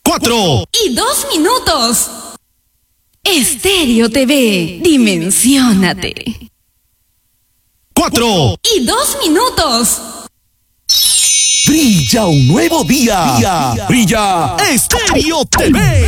4 y 2 minutos. Estéreo TV, dimensiónate. 4 y 2 minutos. Brilla un nuevo día. Brilla Estéreo TV.